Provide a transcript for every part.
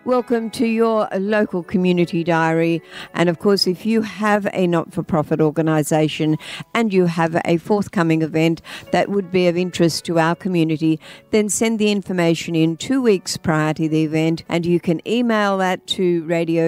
Welcome to your local community diary. And of course, if you have a not-for-profit organisation and you have a forthcoming event that would be of interest to our community, then send the information in 2 weeks prior to the event, and you can email that to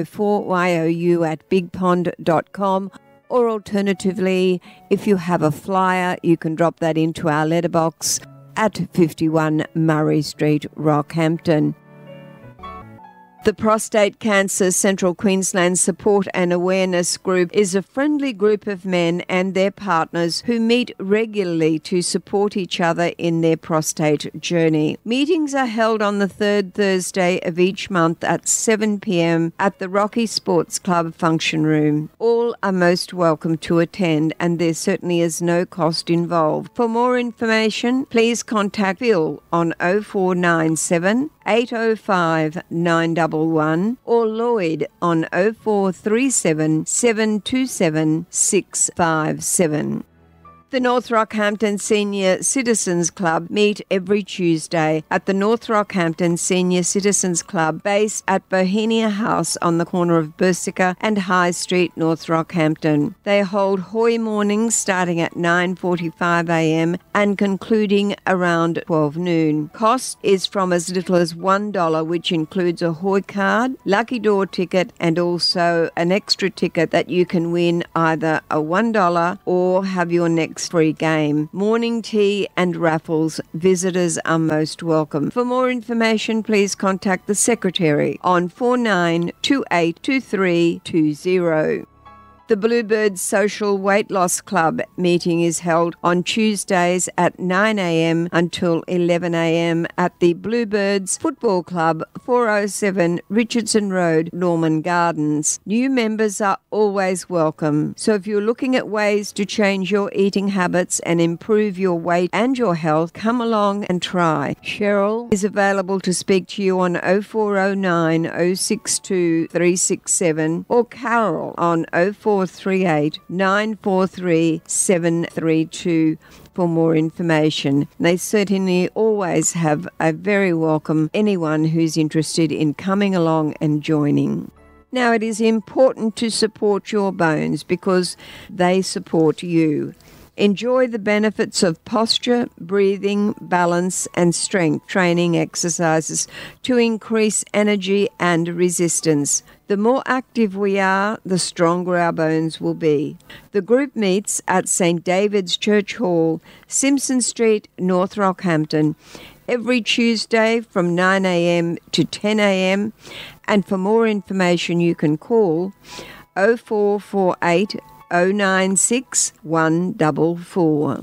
radio4YOU@bigpond.com. Or alternatively, if you have a flyer, you can drop that into our letterbox at 51 Murray Street, Rockhampton. The Prostate Cancer Central Queensland Support and Awareness Group is a friendly group of men and their partners who meet regularly to support each other in their prostate journey. Meetings are held on the third Thursday of each month at 7 p.m. at the Rocky Sports Club function room. All are most welcome to attend, and there certainly is no cost involved. For more information, please contact Phil on 0497 805 911 or Lloyd on 0437 727 657. The North Rockhampton Senior Citizens Club meet every Tuesday at the North Rockhampton Senior Citizens Club based at Bohemia House on the corner of Bersica and High Street, North Rockhampton. They hold Hoy mornings starting at 9:45 a.m. and concluding around 12 noon. Cost is from as little as $1, which includes a Hoy card, lucky door ticket, and also an extra ticket that you can win either a $1 or have your next free game. Morning tea and raffles. Visitors are most welcome. For more information, please contact the Secretary on 49282320. The Bluebirds Social Weight Loss Club meeting is held on Tuesdays at 9 a.m. until 11 a.m. at the Bluebirds Football Club, 407 Richardson Road, Norman Gardens. New members are always welcome, so if you're looking at ways to change your eating habits and improve your weight and your health, come along and try. Cheryl is available to speak to you on 0409 062 367 or Carol on 0438 943 732 for more information. They certainly always have a very welcome anyone who's interested in coming along and joining. Now, it is important to support your bones because they support you. Enjoy the benefits of posture, breathing, balance, and strength training exercises to increase energy and resistance. The more active we are, the stronger our bones will be. The group meets at St. David's Church Hall, Simpson Street, North Rockhampton, every Tuesday from 9 a.m. to 10 a.m. And for more information, you can call 0448 096 144.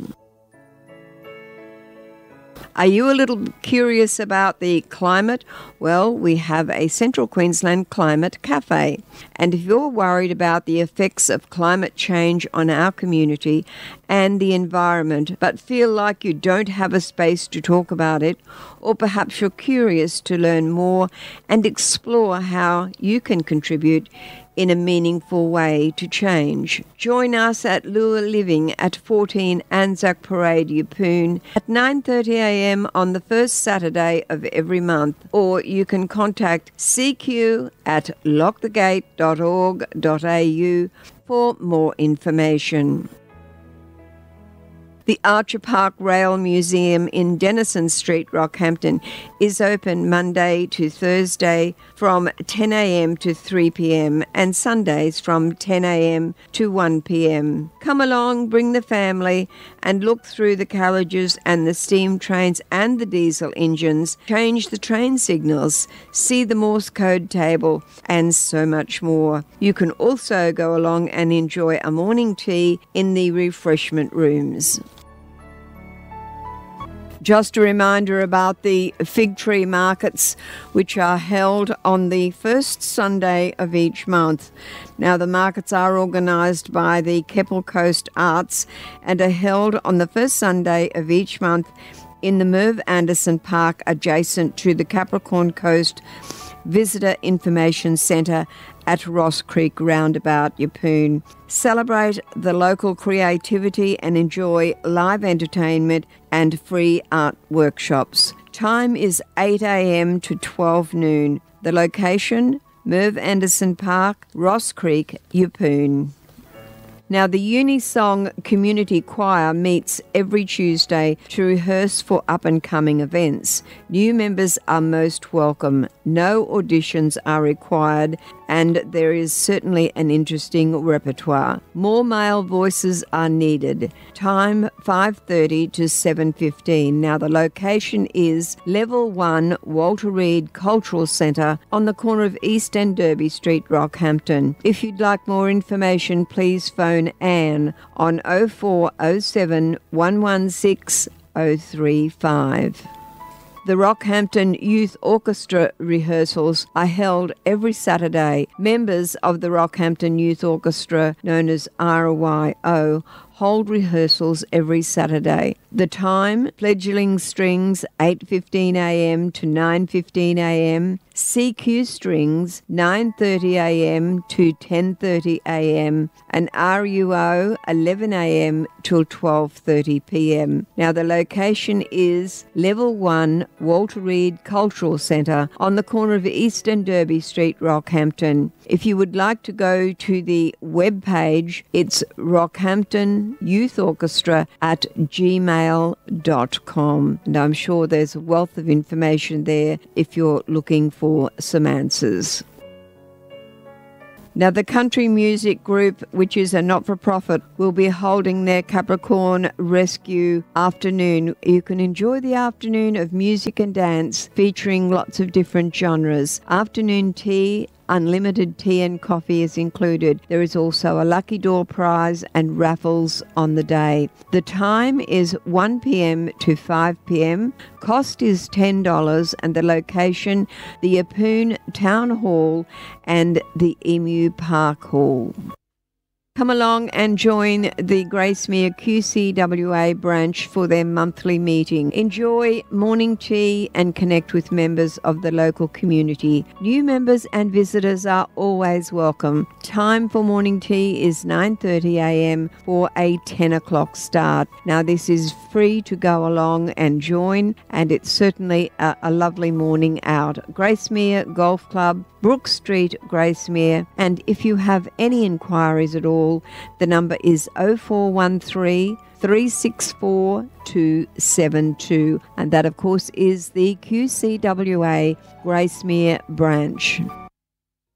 Are you a little curious about the climate? Well, we have a Central Queensland Climate Cafe. And if you're worried about the effects of climate change on our community and the environment, but feel like you don't have a space to talk about it, or perhaps you're curious to learn more and explore how you can contribute in a meaningful way to change, join us at Lure Living at 14 Anzac Parade, Yeppoon at 9:30 a.m. on the first Saturday of every month, or you can contact CQ at lockthegate.org.au for more information. The Archer Park Rail Museum in Denison Street, Rockhampton, is open Monday to Thursday from 10 a.m. to 3 p.m. and Sundays from 10 a.m. to 1 p.m. Come along, bring the family, and look through the carriages and the steam trains and the diesel engines, change the train signals, see the Morse code table, and so much more. You can also go along and enjoy a morning tea in the refreshment rooms. Just a reminder about the fig tree markets, which are held on the first Sunday of each month. Now, the markets are organised by the Keppel Coast Arts and are held on the first Sunday of each month in the Merv Anderson Park adjacent to the Capricorn Coast Visitor Information Centre at Ross Creek Roundabout, Yeppoon. Celebrate the local creativity and enjoy live entertainment and free art workshops. Time is 8 a.m. to 12 noon. The location, Merv Anderson Park, Ross Creek, Yeppoon. Now, the Unisong Community Choir meets every Tuesday to rehearse for up-and-coming events. New members are most welcome. No auditions are required, and there is certainly an interesting repertoire. More male voices are needed. Time 5:30 to 7:15. Now, the location is Level 1 Walter Reed Cultural Centre on the corner of East and Derby Street, Rockhampton. If you'd like more information, please phone Anne on 0407 116 035. The Rockhampton Youth Orchestra rehearsals are held every Saturday. Members of the Rockhampton Youth Orchestra, known as RYO, hold rehearsals every Saturday. The time, fledgling strings 8:15am to 9:15am, CQ strings 9:30am to 10:30am, and RUO 11am till 12:30pm. Now, the location is Level 1 Walter Reed Cultural Centre on the corner of East and Derby Street, Rockhampton. If you would like to go to the web page, it's Rockhampton Youth Orchestra at gmail.com. And I'm sure there's a wealth of information there if you're looking for some answers. Now, the Country Music Group, which is a not-for-profit, will be holding their Capricorn Rescue afternoon. You can enjoy the afternoon of music and dance featuring lots of different genres. Afternoon tea, unlimited tea and coffee is included. There is also a lucky door prize and raffles on the day. The time is 1pm to 5pm. Cost is $10, and the location, the Yeppoon Town Hall and the Emu Park Hall. Come along and join the Gracemere QCWA branch for their monthly meeting. Enjoy morning tea and connect with members of the local community. New members and visitors are always welcome. Time for morning tea is 9:30am for a 10 o'clock start. Now, this is free to go along and join, and it's certainly a lovely morning out. Gracemere Golf Club, Brook Street, Gracemere. And if you have any inquiries at all, the number is 0413 364 272, and that of course is the QCWA Gracemere branch.